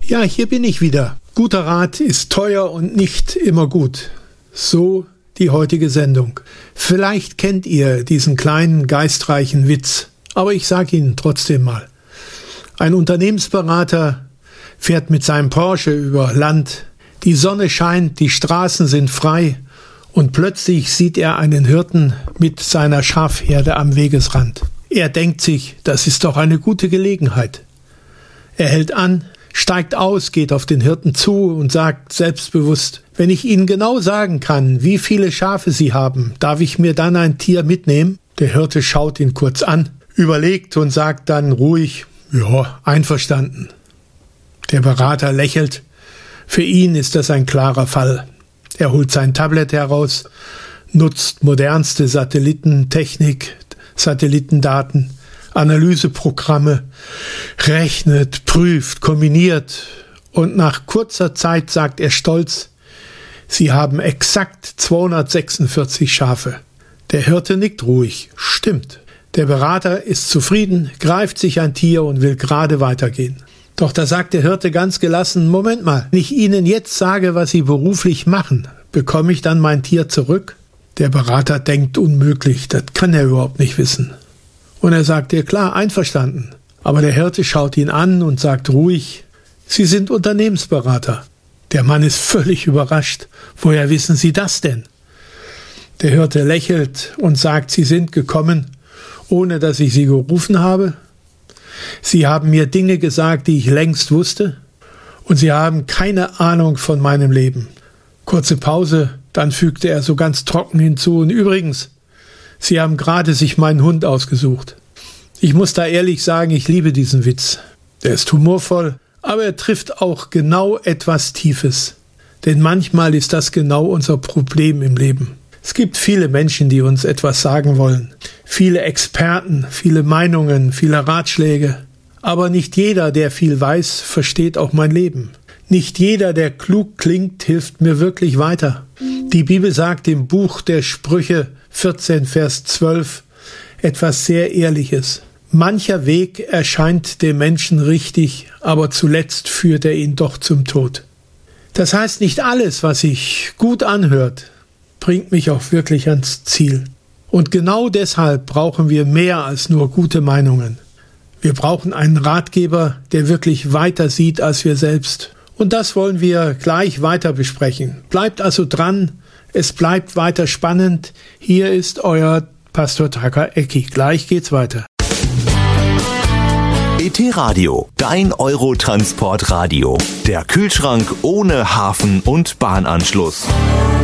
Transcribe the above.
Ja, hier bin ich wieder. Guter Rat ist teuer und nicht immer gut. So die heutige Sendung. Vielleicht kennt ihr diesen kleinen, geistreichen Witz, aber ich sage ihn trotzdem mal. Ein Unternehmensberater fährt mit seinem Porsche über Land. Die Sonne scheint, die Straßen sind frei und plötzlich sieht er einen Hirten mit seiner Schafherde am Wegesrand. Er denkt sich, das ist doch eine gute Gelegenheit. Er hält an, steigt aus, geht auf den Hirten zu und sagt selbstbewusst, wenn ich Ihnen genau sagen kann, wie viele Schafe Sie haben, darf ich mir dann ein Tier mitnehmen? Der Hirte schaut ihn kurz an, überlegt und sagt dann ruhig, ja, einverstanden. Der Berater lächelt. Für ihn ist das ein klarer Fall. Er holt sein Tablet heraus, nutzt modernste Satellitentechnik, Satellitendaten, Analyseprogramme, rechnet, prüft, kombiniert und nach kurzer Zeit sagt er stolz, Sie haben exakt 246 Schafe. Der Hirte nickt ruhig, stimmt. Der Berater ist zufrieden, greift sich ein Tier und will gerade weitergehen. Doch da sagt der Hirte ganz gelassen, Moment mal, wenn ich Ihnen jetzt sage, was Sie beruflich machen, bekomme ich dann mein Tier zurück? Der Berater denkt unmöglich, das kann er überhaupt nicht wissen. Und er sagt ihr, klar, einverstanden. Aber der Hirte schaut ihn an und sagt ruhig, Sie sind Unternehmensberater. Der Mann ist völlig überrascht. Woher wissen Sie das denn? Der Hirte lächelt und sagt, Sie sind gekommen, ohne dass ich Sie gerufen habe. Sie haben mir Dinge gesagt, die ich längst wusste. Und Sie haben keine Ahnung von meinem Leben. Kurze Pause, dann fügte er so ganz trocken hinzu. Und übrigens, Sie haben gerade sich meinen Hund ausgesucht. Ich muss da ehrlich sagen, ich liebe diesen Witz. Der ist humorvoll, aber er trifft auch genau etwas Tiefes. Denn manchmal ist das genau unser Problem im Leben. Es gibt viele Menschen, die uns etwas sagen wollen. Viele Experten, viele Meinungen, viele Ratschläge. Aber nicht jeder, der viel weiß, versteht auch mein Leben. Nicht jeder, der klug klingt, hilft mir wirklich weiter. Die Bibel sagt im Buch der Sprüche 14, Vers 12 etwas sehr Ehrliches. Mancher Weg erscheint dem Menschen richtig, aber zuletzt führt er ihn doch zum Tod. Das heißt, nicht alles, was sich gut anhört, bringt mich auch wirklich ans Ziel. Und genau deshalb brauchen wir mehr als nur gute Meinungen. Wir brauchen einen Ratgeber, der wirklich weiter sieht als wir selbst. Und das wollen wir gleich weiter besprechen. Bleibt also dran. Es bleibt weiter spannend. Hier ist euer Pastor Taker Ecki. Gleich geht's weiter. ET-Radio, dein Eurotransport-Radio. Der Kühlschrank ohne Hafen- und Bahnanschluss.